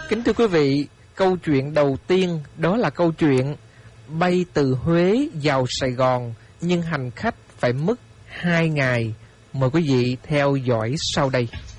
Kính thưa quý vị, câu chuyện đầu tiên đó là câu chuyện bay từ Huế vào Sài Gòn nhưng hành khách phải mất 2 ngày. Mời quý vị theo dõi sau đây.